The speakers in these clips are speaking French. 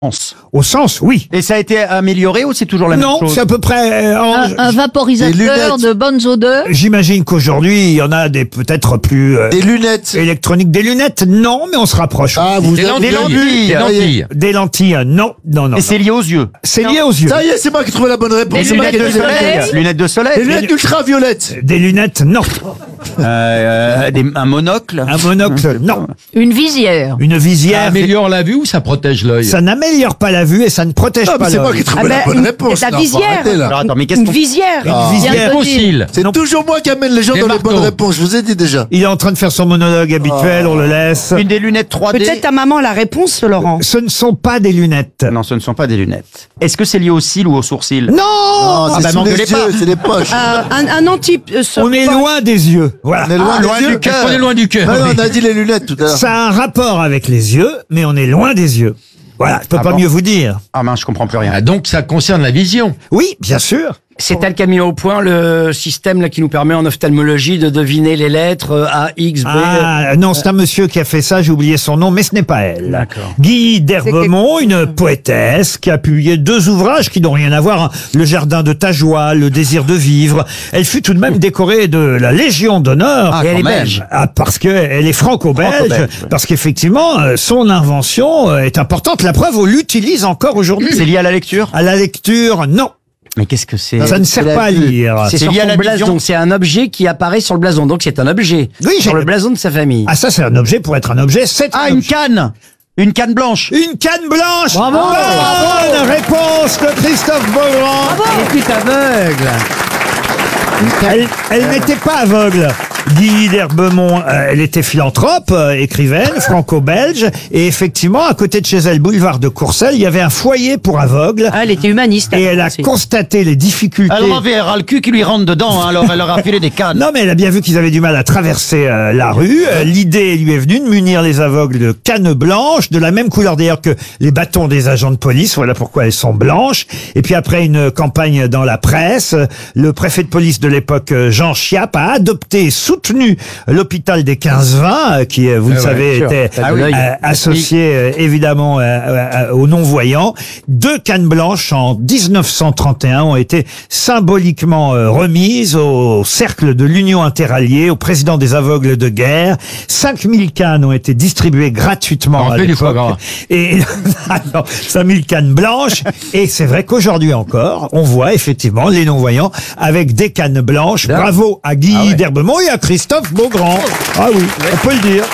Au sens, oui. Et ça a été amélioré ou c'est toujours la même chose? Non, c'est à peu près... Un vaporisateur de bonnes odeurs. J'imagine qu'aujourd'hui, il y en a des peut-être plus... Des lunettes. Électroniques. Des lunettes, non, mais on se rapproche. Ah, vous Des lentilles. Des lentilles, non. Et c'est lié aux yeux. C'est lié aux yeux. Ça y est, c'est moi qui ai trouvé la bonne réponse. Des C'est moi qui ai lunettes de trouvé la soleil. réponse. Lunettes de soleil. Des lunettes ultraviolettes. Des lunettes, non. Un monocle. Un monocle, non. Une visière. Une Ça visière, améliore la vue ou ça protège l'œil? ça n'améliore pas la vue et ça ne protège Non, pas mais c'est moi l'œil. qui ai trouvé la bonne réponse. la Non, faut visière. arrêter, là. Alors attends, mais qu'est-ce Une qu'on... visière. Une visière. Fossile. C'est toujours moi qui amène les gens Des dans les bonnes marteaux. réponses. Je vous ai dit déjà. Il est en train de faire son monologue habituel, on le laisse. Une des lunettes 3D. Peut-être ta maman a la réponse, Laurent. Ce ne sont pas des lunettes. Non, ce ne sont pas des lunettes. Est-ce que c'est lié aux cils ou aux sourcils? Non, Non, c'est sous les m'engueulez yeux, pas. c'est les poches. Un anti. on est loin des yeux. Voilà. On est loin loin des du yeux. cœur. On est loin du cœur. Non, oui. on a dit les lunettes tout à l'heure. Ça a un rapport avec les yeux, mais on est loin des yeux. Voilà, je peux Ah pas bon mieux vous dire. Ah mince, je comprends plus rien. Ah, donc ça concerne la vision. Oui, bien sûr. C'est elle qui a mis au point le système là qui nous permet en ophtalmologie de deviner les lettres A, X, B. Ah, non, c'est un monsieur qui a fait ça, j'ai oublié son nom, mais ce n'est pas elle. D'accord. Guy d'Herbemont, une poétesse qui a publié 2 ouvrages qui n'ont rien à voir, hein. Le jardin de ta joie, Le désir de vivre. Elle fut tout de même décorée de la Légion d'honneur. Ah, Et elle est quand même. belge. Ah, parce que elle est franco-belge, Franco-belge, oui. parce qu'effectivement, son invention est importante. La preuve, on l'utilise encore aujourd'hui. C'est lié à la lecture? À la lecture, non. Mais qu'est-ce que c'est? Ça ne sert la pas à vue. lire. C'est C'est sur lié à son la vision. blason. C'est un objet qui apparaît sur le blason. Donc c'est un objet. Oui, sur j'ai- le blason de sa famille. Ah, ça, c'est un objet pour être un objet. C'est Ah, un une objet. canne! Une canne blanche! Une canne blanche. Bravo. Bonne réponse de Christophe Beaugrand. Elle est aveugle. Elle n'était pas aveugle. Guy d'Herbemont, elle était philanthrope, écrivaine, franco-belge, et effectivement, à côté de chez elle, boulevard de Courcelles, il y avait un foyer pour aveugles, Ah, elle était humaniste. et elle a aussi. constaté les difficultés. Elle avait le cul qui lui rentre dedans, hein, alors elle leur a filé des cannes. Non, mais elle a bien vu qu'ils avaient du mal à traverser la rue. L'idée lui est venue de munir les aveugles de cannes blanches, de la même couleur d'ailleurs que les bâtons des agents de police. Voilà pourquoi elles sont blanches. Et puis après une campagne dans la presse, le préfet de police de l'époque, Jean Chiappe, a adopté et soutenu l'hôpital des 15-20, qui, vous le ouais, savez, sûr. était Ah oui. associé évidemment aux non-voyants. 2 cannes blanches en 1931 ont été symboliquement remises au cercle de l'Union interalliée, au président des aveugles de guerre. 5000 cannes ont été distribuées gratuitement On à fait du foie l'époque. gras. Et alors, 5000 cannes blanches. Et c'est vrai qu'aujourd'hui encore, on voit effectivement les non-voyants avec des cannes blanches. Bravo à Guy d'Herbemont et à Christophe Beaugrand. Ah oui, on peut le dire.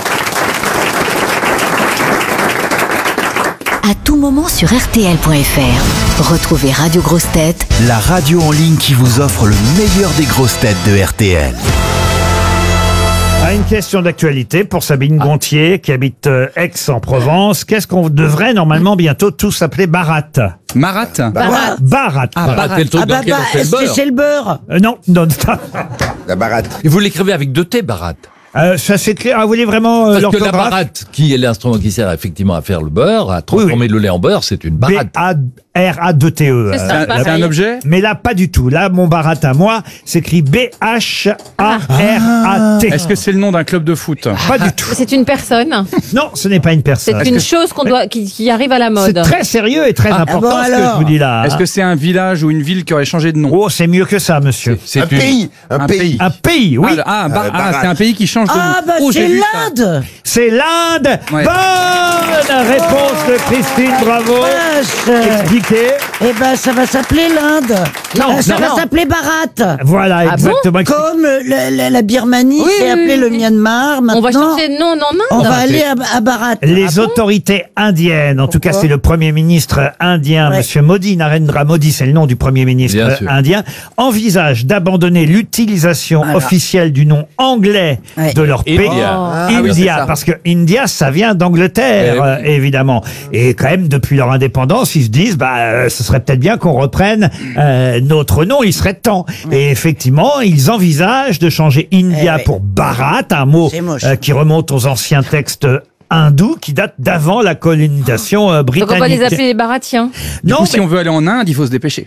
À tout moment sur RTL.fr. Retrouvez Radio Grosses Têtes La radio en ligne qui vous offre le meilleur des grosses têtes de RTL. Ah, une question d'actualité pour Sabine Gontier qui habite Aix-en-Provence. Qu'est-ce qu'on devrait normalement bientôt tous appeler Barat? Marat. Barat. Ah, c'est le truc dans lequel on fait le est-ce que beurre. c'est le beurre? Non, non, La baratte. Et vous l'écrivez avec 2 T, barat. ça c'est clair. Ah, vous voulez vraiment Parce que la l'orthographe? baratte, qui est l'instrument qui sert effectivement à faire le beurre, à transformer le lait en beurre, c'est une baratte. B-A-R-A-2-T-E. C'est ça, C'est un pareil. objet? Mais là, pas du tout. Là, mon Barat à moi s'écrit B-H-A-R-A-T. Est-ce que c'est le nom d'un club de foot? Pas du tout. C'est une personne. Non, ce n'est pas une personne. C'est une chose qui arrive à la C'est mode. très sérieux et très important bon, ce que alors. je vous dis là. Est-ce que c'est un village ou une ville qui aurait changé de nom? Oh, c'est mieux que ça, monsieur. C'est Un une- pays. Un pays. Un pays, oui. C'est un pays qui change de nom. Ah, bah, Oh, j'ai c'est vu ça. l'Inde. C'est l'Inde. Ouais. Bonne réponse de Christine, bravo. Vache. Expliquez. Eh ben, ça va s'appeler l'Inde. Non, Ça non, va non. s'appeler Barat. Voilà, Ah exactement. Comme la Birmanie Oui, s'est oui, appelée oui, le oui. Myanmar. On va Maintenant, changer de nom en on Inde. va aller à Barat. Les autorités indiennes, en tout cas c'est le Premier ministre indien, Ouais. Monsieur Modi, Narendra Modi, c'est le nom du Premier ministre Bien sûr. indien, envisagent d'abandonner l'utilisation Voilà. officielle du nom anglais Ouais. de leur pays. India. Ah, oui, c'est India, ça. parce que India, ça vient d'Angleterre, Eh oui. évidemment. Et quand même, depuis leur indépendance, ils se disent, ce serait peut-être bien qu'on reprenne notre nom, il serait temps. Et effectivement, ils envisagent de changer India Eh oui. pour Bharat, un mot C'est moche. qui remonte aux anciens textes hindous qui datent d'avant la colonisation Donc on va les britannique. appeler les baratiens. Du Non, coup, si on veut aller en Inde, il faut se dépêcher.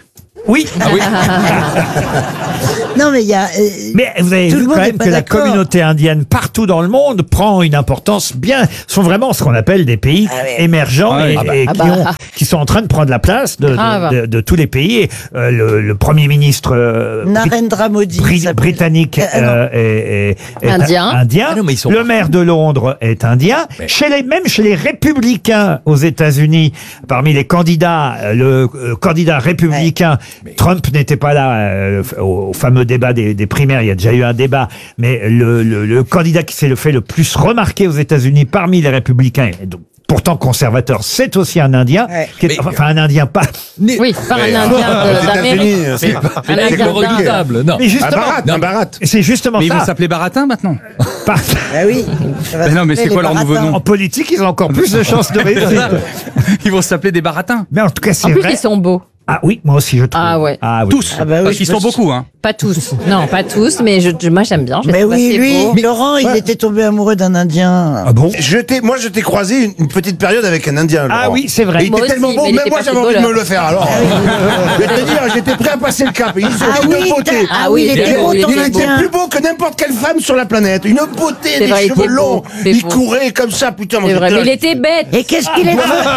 Oui. Ah oui. Non, mais il y a. Mais vous avez Tout le vu monde quand n'est même pas que la d'accord. communauté indienne partout dans le monde prend une importance bien, sont vraiment ce qu'on appelle des pays émergents Ah oui. et qui sont en train de prendre la place Grave. de tous les pays. Et, le premier ministre Narendra Modi. s'appelle. britannique est Indien. Ah non, mais ils sont le maire de Londres est indien. Même chez les républicains aux États-Unis, parmi les candidats, le candidat républicain, Trump n'était pas là au fameux débat des primaires. Il y a déjà eu un débat, mais le candidat qui s'est fait le plus remarqué aux États-Unis parmi les républicains, et donc pourtant conservateur, c'est aussi un Indien, qui est, enfin un Indien pas. Oui, pas un Indien d'Amérique. Un C'est Indien redoutable, non. Mais justement, Un barat. c'est justement Mais ils vont ça. s'appeler Baratin maintenant. Par- Ah oui. ça va Mais non, mais s'appeler c'est quoi les leur nouveau baratins. nom En politique, ils ont encore plus de chances de réussir. Ils vont s'appeler des Baratins. Mais en tout cas, En c'est plus, vrai. ils sont beaux. Ah oui, moi aussi je trouve. Ah ouais. Ah oui. Tous. Ah bah oui, Parce qu'ils sont beaucoup, hein. Pas tous. Non, pas tous, mais moi j'aime bien. Je Mais trouve oui, assez lui, beau. Laurent, il était tombé amoureux d'un Indien. Ah bon? Moi, je t'ai croisé une petite période avec un Indien. Ah Laurent. oui, c'est vrai. Et il Moi était aussi, tellement mais beau, il même était moi pas j'avais envie de me footballeur. le faire. Alors, je vais te dire, j'étais prêt à passer le cap. Il une beauté. Ah oui, il était beau, Il ton était Indien. plus beau que n'importe quelle femme sur la planète. Une beauté, C'est des vrai, il cheveux était beau. longs. C'est Il beau. courait comme ça, putain. moi, C'est vrai, j'étais mais là, il était bête. Et qu'est-ce qu'il est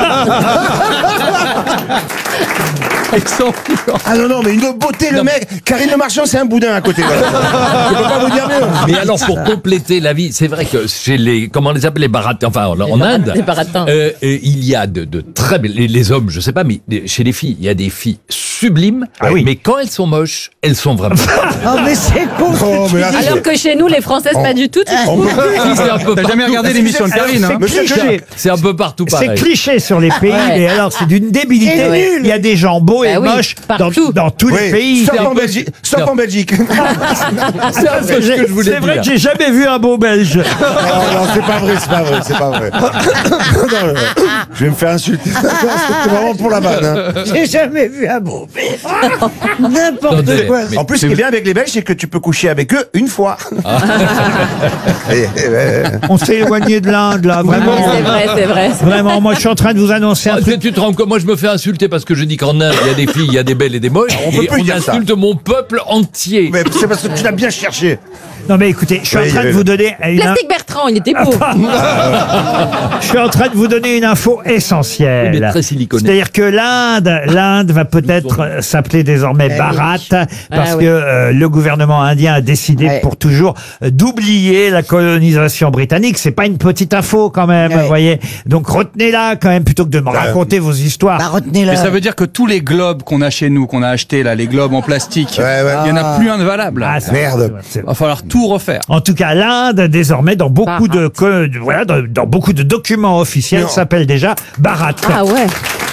Ah non, non, mais une beauté, le mec. Karine Le Marchand, c'est un boudin à côté. Voilà. Je peux pas vous dire mieux. Mais alors, pour compléter la vie, c'est vrai que chez les, comment on les appelle, les baratins, enfin, en Inde, Les baratins. il y a de très belles, les hommes, je sais pas, mais chez les filles, il y a des filles sublimes, mais quand elles sont moches, elles sont vraiment. Oh, mais c'est con. Oh, mais là, Alors que chez nous, les Françaises, pas du tout. tu trouves C'est un peu T'as jamais partout. regardé l'émission de Karine, hein. Monsieur cliché. C'est un peu partout C'est pareil. cliché sur les pays, Ouais. mais alors c'est d'une débilité. C'est nul. Il y a des gens beaux et Bah oui, moches partout. dans tous les pays. Sauf un en peu- Belgique. Sauf en Belgique. C'est un peu ce que je voulais C'est vrai dire. que j'ai jamais vu un beau Belge. Non, non, c'est pas vrai, c'est pas vrai, c'est pas vrai. Non, je vais me faire insulter. C'était vraiment pour la vanne. Hein. J'ai jamais vu un beau N'importe Attendez, quoi. mais- En plus, ce qui est bien avec les Belges, c'est que tu peux coucher avec eux une fois. On s'est éloigné de l'Inde là, vraiment. C'est vrai, c'est vrai. Vraiment, moi je suis en train de vous annoncer un Ah, truc. tu te rends compte, moi je me fais insulter parce que je dis qu'en Inde, il y a des filles, il y a des belles et des moches, On peut et plus on dire ça. insulte mon peuple entier. Mais c'est parce que tu l'as bien cherché. Non mais écoutez, je suis Oui, en train de oui. vous donner une Plastique Bertrand, il était beau. je suis en train de vous donner une info essentielle. Oui, mais très siliconée. C'est-à-dire que l'Inde va peut-être s'appeler désormais Bharat parce Ah que le gouvernement indien a décidé Ouais. pour toujours d'oublier la colonisation britannique. C'est pas une petite info quand même, Ouais. vous voyez. Donc retenez-la quand même plutôt que de me raconter vos histoires. Bah, retenez-le. Mais ça veut dire que tous les globes qu'on a chez nous, qu'on a achetés là, les globes en plastique, il y en a plus un de valable. Ah, c'est- Merde. c'est- Il va falloir tout refaire. En tout cas, l'Inde, désormais, dans beaucoup Bharat. voilà, dans beaucoup de documents officiels, Non. s'appelle déjà Bharat. Ah ouais.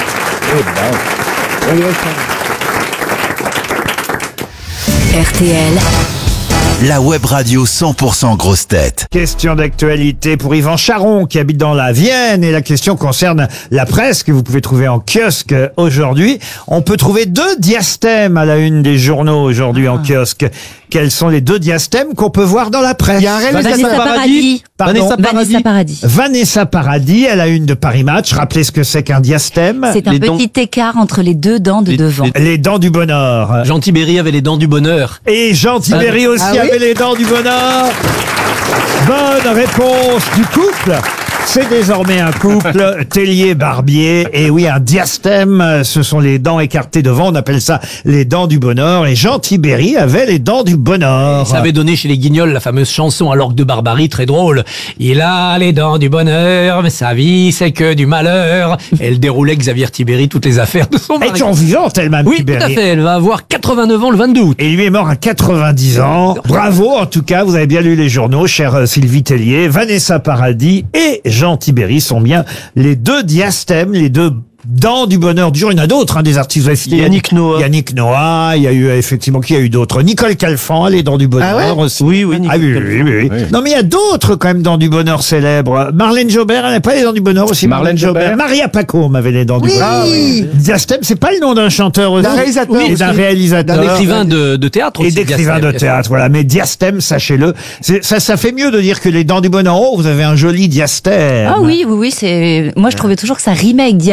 RTL, La web radio 100% grosse tête. Question d'actualité pour Yvan Charon qui habite dans la Vienne et la question concerne la presse que vous pouvez trouver en kiosque aujourd'hui. On peut trouver 2 diastèmes à la une des journaux aujourd'hui en kiosque. Quels sont les 2 diastèmes qu'on peut voir dans la presse? Il y a un Vanessa Paradis. Pardon. Vanessa Paradis. Vanessa Paradis, à la une de Paris Match. Rappelez ce que c'est qu'un diastème. c'est un petit écart entre les deux dents de devant. Les dents du bonheur. Jean Tibéri avait les dents du bonheur. Et Jean Tibéri aussi Ah oui avait les dents du bonheur. Bonne réponse du couple. C'est désormais un couple Tellier-Barbier. Et oui, un diastème, ce sont les dents écartées devant. On appelle ça les dents du bonheur. Et Jean Tibéri avait les dents du bonheur. Ça avait donné chez les Guignols la fameuse chanson à l'orgue de Barbarie, très drôle. Il a les dents du bonheur, mais sa vie c'est que du malheur. Elle déroulait Xavier Tibéri toutes les affaires de son Elle est mari. toujours vivante, elle-même, Oui, tout Tibéri. à fait. Elle va avoir 89 ans le 22 août. Et lui est mort à 90 ans. Bravo, en tout cas, vous avez bien lu les journaux, chère Sylvie Tellier. Vanessa Paradis et Jean Tibéri sont bien les 2 diastèmes, les 2 dents du bonheur du jour. Il y en a d'autres, hein, des artistes. Vous avez cité Yannick Noah. Yannick Noah, il y a eu, effectivement, qui a eu d'autres? Nicole Calfan, les dents du bonheur aussi. Oui, oui, Ah oui, oui, oui, oui. Non, mais il y a d'autres, quand même, dents du bonheur célèbres. Marlène Jobert, elle n'a pas les dents du bonheur aussi? Marlène Jobert. Maria Pacôme avait les dents du bonheur. Diastème, c'est pas le nom d'un chanteur aussi. D'un réalisateur Et d'un aussi. réalisateur. D'un écrivain de théâtre Et aussi. d'écrivain de théâtre, voilà. Mais diastème, sachez-le, ça fait mieux de dire que les dents du bonheur. Oh, vous avez un joli diastème. Ah oui, c'est. Moi, je trouvais toujours que ça rimait avec diadème.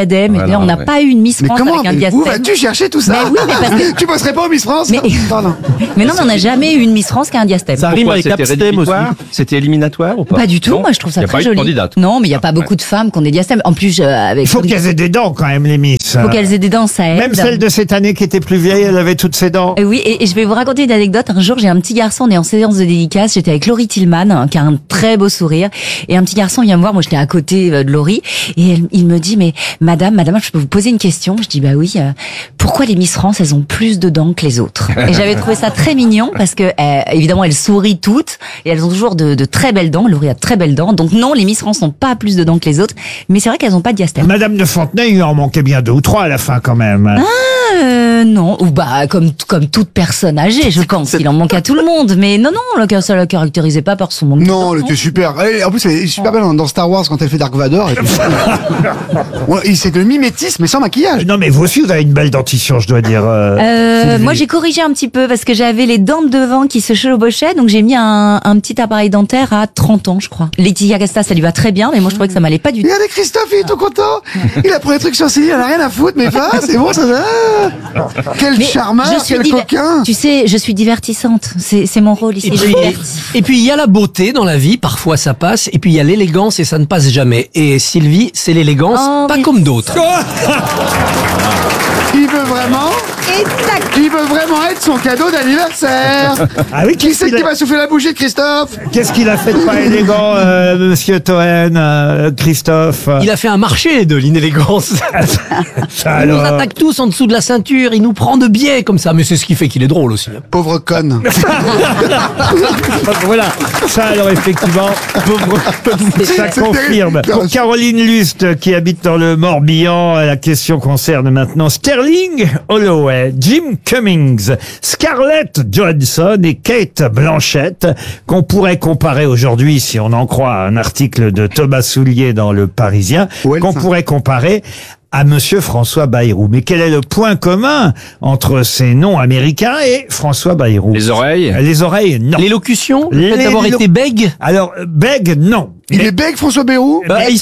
Mais on n'a pas eu une Miss France avec un diastème. Où vas-tu chercher tout ça? Mais oui, mais parce que... Tu bosserais pas au Miss France? Mais... Pardon. Mais non, on n'a jamais eu une Miss France qui a un diastème. Ça rime avec l'abstème aussi. C'était éliminatoire ou pas? Pas du tout, moi je trouve ça très joli. Non, mais il n'y a pas beaucoup de femmes qui ont des diastèmes. En plus, avec... Il faut qu'elles aient des dents quand même, les Miss. Il faut qu'elles aient des dents, ça aide. Même celle de cette année qui était plus vieille, elle avait toutes ses dents. Oui, et je vais vous raconter une anecdote. Un jour, j'ai un petit garçon, on est en séance de dédicace, j'étais avec Laurie Tillman, qui a un très beau sourire, et un petit garçon vient me voir, moi j'étais à côté de Laurie, et il me dit, mais madame, je peux vous poser une question? Je dis, bah oui, pourquoi les Miss France, elles ont plus de dents que les autres? Et j'avais trouvé ça très mignon, parce que évidemment, elles sourient toutes, et elles ont toujours de très belles dents. Laurie a de très belles dents, donc non, les Miss France n'ont pas plus de dents que les autres, mais c'est vrai qu'elles n'ont pas de diastème. Madame de Fontenay, il en manquait bien 2 ou 3 à la fin quand même. Non, ou bah comme toute personne âgée, je pense. Il en manque à tout le monde, mais non, ça la caractérisait pas par son manque. Non, elle était super. En plus, elle est super belle dans Star Wars quand elle fait Dark Vador. C'est le mimétisme, mais sans maquillage. Non, mais vous aussi, vous avez une belle dentition, je dois dire. Moi, j'ai corrigé un petit peu parce que j'avais les dents de devant qui se chevauchaient, donc j'ai mis un petit appareil dentaire à 30 ans, je crois. Laetitia Casta, ça lui va très bien, mais moi, je trouvais que ça m'allait pas du tout. Regardez Christophe, il est tout content. Il a pris un truc sur ses lits, il a rien à foutre, mais c'est bon, ça va. Quel charmeur, quel coquin. Tu sais, je suis divertissante. C'est mon rôle ici. Et puis, il y a la beauté dans la vie, parfois ça passe, et puis il y a l'élégance et ça ne passe jamais. Et Sylvie, c'est l'élégance, pas comme d'autres. Il veut vraiment... Il veut vraiment être son cadeau d'anniversaire. Ah oui, qui c'est qui va souffler la bougie de Christophe? Qu'est-ce qu'il a fait de pas élégant, monsieur Toen, Christophe? Il a fait un marché de l'inélégance. Il nous attaque tous en dessous de la ceinture, il nous prend de biais comme ça, mais c'est ce qui fait qu'il est drôle aussi. Pauvre conne. Voilà, ça alors effectivement, ça confirme. Pour Caroline Lust, qui habite dans le Morbihan, la question concerne maintenant Sterling Holloway, Jim Cummings, Scarlett Johansson et Kate Blanchett, qu'on pourrait comparer aujourd'hui, si on en croit un article de Thomas Soulier dans Le Parisien, qu'on pourrait comparer à Monsieur François Bayrou. Mais quel est le point commun entre ces noms américains et François Bayrou? Les oreilles? Les oreilles, non. L'élocution? Le fait d'avoir été bègue? Alors, bègue, non. Il est bègue, François Bayrou?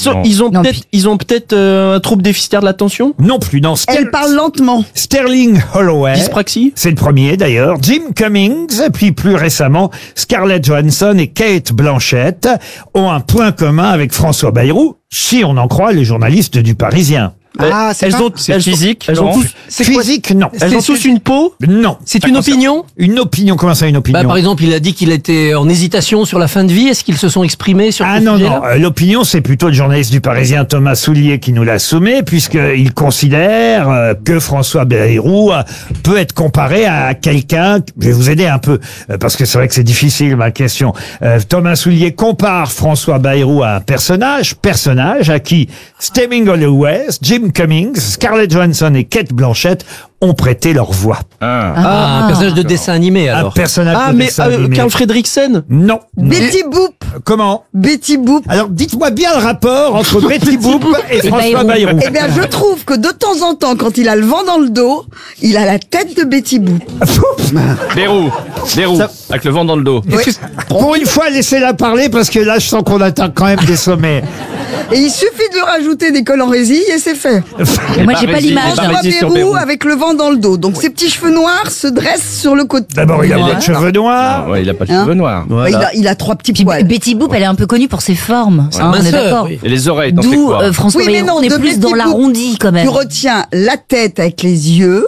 Ils ont peut-être un trouble déficitaire de l'attention? Non plus, non. Elle parle lentement. Sterling Holloway. Dyspraxie? C'est le premier d'ailleurs. Jim Cummings, puis plus récemment, Scarlett Johansson et Kate Blanchett ont un point commun avec François Bayrou, si on en croit les journalistes du Parisien. C'est physique. Physique, non. Elles ont tous une peau? Non. C'est une opinion? Une opinion, comment ça, une opinion? Par exemple, il a dit qu'il était en hésitation sur la fin de vie. Est-ce qu'ils se sont exprimés sur ce sujet-là? Non. L'opinion, c'est plutôt le journaliste du Parisien Thomas Soulier qui nous l'a soumet, puisqu'il considère que François Bayrou peut être comparé à quelqu'un. Je vais vous aider un peu, parce que c'est vrai que c'est difficile, ma question. Thomas Soulier compare François Bayrou à un personnage à qui Sterling Holloway, Jim Cummings, Scarlett Johansson et Kate Blanchett ont prêté leur voix. Un personnage de dessin animé, alors. Un personnage de dessin animé. Carl Fredricksen? Non. Betty Boop. Comment? Betty Boop. Alors, dites-moi bien le rapport entre Betty Boop et François Bayrou. Eh bien, je trouve que de temps en temps, quand il a le vent dans le dos, il a la tête de Betty Boop. Bayrou. Avec le vent dans le dos. Oui. Pour une fois, laissez-la parler, parce que là, je sens qu'on atteint quand même des sommets. Et il suffit de lui rajouter des cols en résille et c'est fait. Moi, j'ai pas l'image. François Bayrou avec le vent dans le dos. Donc ses petits cheveux noirs se dressent sur le côté. D'abord, il a pas de cheveux noirs. Il a pas de cheveux noirs. Voilà. Il a 3 petits poils. Betty Boop, elle est un peu connue pour ses formes. On est d'accord. Et les oreilles, t'en fais D'où quoi? François Bayrou, on est plus dans l'arrondi quand même. Tu retiens la tête avec les yeux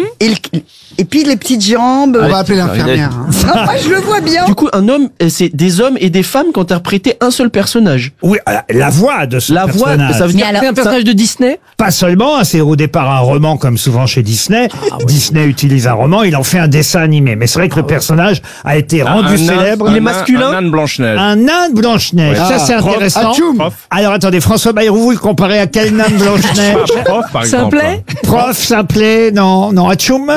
et puis les petites jambes. On va appeler l'infirmière. Moi, je le vois bien. Du coup, un homme, c'est des hommes et des femmes qui ont interprété un seul personnage. Oui, la voix de ce personnage. Ça veut dire C'est un personnage de Disney? Pas seulement, c'est au départ un roman comme souvent chez Disney. Disney utilise un roman, il en fait un dessin animé. Mais c'est vrai que le personnage a été rendu célèbre. Il est masculin? Un nain de Blanche-Neige. Un nain de Blanche-Neige. Ça, c'est intéressant. Alors attendez, François Bayrou, vous le comparez à quel nain de Blanche-Neige? Prof, par exemple. Simplet? Prof, Simplet, non, Atchoum.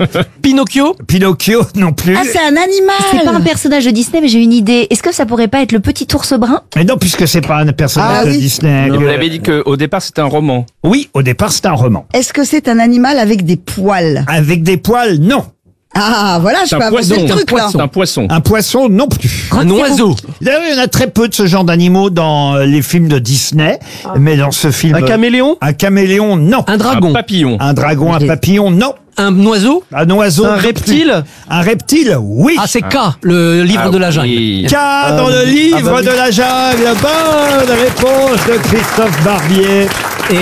Pinocchio, non plus. Ah, c'est un animal. C'est pas un personnage de Disney, mais j'ai une idée. Est-ce que ça pourrait pas être le petit ours brun? Mais non, puisque c'est pas un personnage de Disney. Vous avez dit qu'au départ, c'était un roman. Oui, au départ, c'est un roman. Est-ce que c'est un animal avec des poils? Avec des poils, non. Ah, voilà, je peux avancer le truc, là. Un poisson. Un poisson, non plus. Un oiseau. D'ailleurs, il y en a très peu de ce genre d'animaux dans les films de Disney. Mais dans ce film... Un caméléon? Un caméléon, non. Un dragon. Un papillon. Un dragon, un papillon, non. Un oiseau. Un oiseau. Un non plus. reptile? Un reptile, oui. Ah, c'est K, le livre de la jungle. Oui. K dans le livre oui. de la jungle. Bonne réponse de Christophe Barbier.